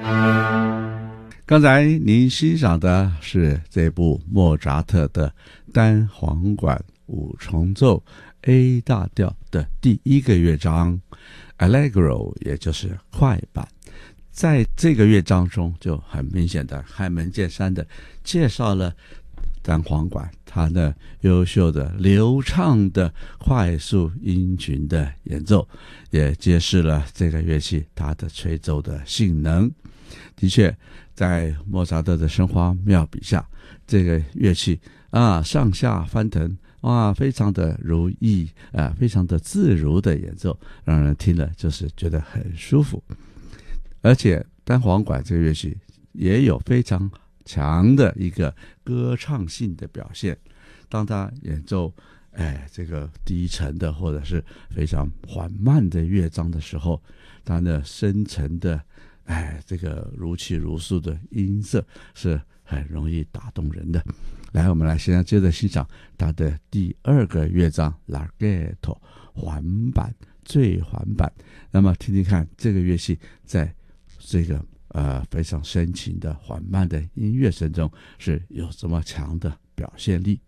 刚才您欣赏的是这部莫扎特的单簧管五重奏 A 大调的第一个乐章 Allegro， 也就是快板。在这个乐章中就很明显的开门见山的介绍了单簧管它的优秀的流畅的快速音群的演奏，也揭示了这个乐器它的吹奏的性能。的确在莫扎特的生花妙笔下，这个乐器上下翻腾非常的如意非常的自如的演奏，让人听了就是觉得很舒服。而且单簧管这个乐器也有非常强的一个歌唱性的表现，当他演奏这个低沉的或者是非常缓慢的乐章的时候，他的深沉的这个如泣如诉的音色是很容易打动人的。来，我们来现在接着欣赏他的第二个乐章 Larghetto 缓板最缓板。那么听听看这个乐器在这个非常深情的缓慢的音乐声中是有这么强的表现力。